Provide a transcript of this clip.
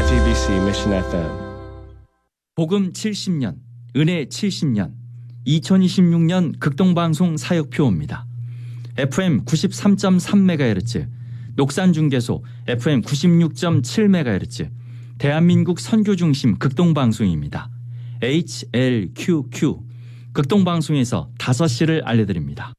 JTBC Mission FM. 복음 70년, 은혜 70년, 2026년 극동방송 사역표입니다. FM 93.3MHz, 녹산중계소 FM 96.7MHz, 대한민국 선교중심 극동방송입니다. HLQQ, 극동방송에서 5시를 알려드립니다.